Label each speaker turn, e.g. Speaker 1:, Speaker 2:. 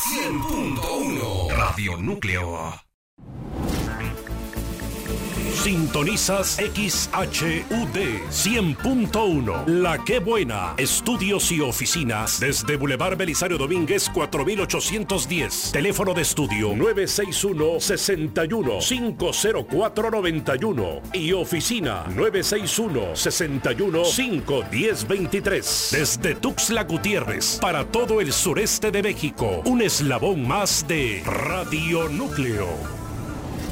Speaker 1: 100.1 Radio Núcleo.
Speaker 2: Sintonizas XHUD 100.1 La Qué Buena. Estudios y oficinas desde Boulevard Belisario Domínguez 4810. Teléfono de estudio 961-61-50491 y oficina 961-61-51023. Desde Tuxtla Gutiérrez para todo el sureste de México. Un eslabón más de Radio Núcleo.